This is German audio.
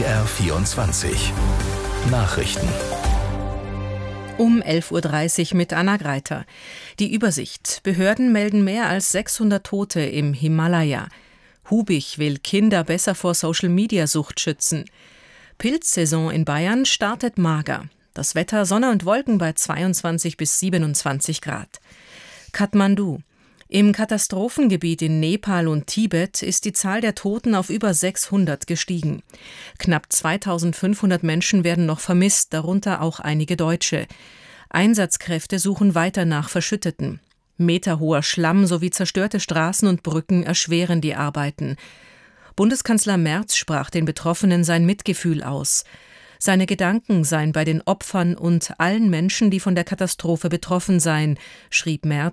BR24 Nachrichten. Um 11:30 Uhr mit Anna Greiter. Die Übersicht. Behörden melden mehr als 600 Tote im Himalaya. Hubich will Kinder besser vor Social-Media-Sucht schützen. Pilzsaison in Bayern startet mager. Das Wetter Sonne und Wolken bei 22 bis 27 Grad. Kathmandu. Im Katastrophengebiet in Nepal und Tibet ist die Zahl der Toten auf über 600 gestiegen. Knapp 2500 Menschen werden noch vermisst, darunter auch einige Deutsche. Einsatzkräfte suchen weiter nach Verschütteten. Meterhoher Schlamm sowie zerstörte Straßen und Brücken erschweren die Arbeiten. Bundeskanzler Merz sprach den Betroffenen sein Mitgefühl aus. Seine Gedanken seien bei den Opfern und allen Menschen, die von der Katastrophe betroffen seien, schrieb Merz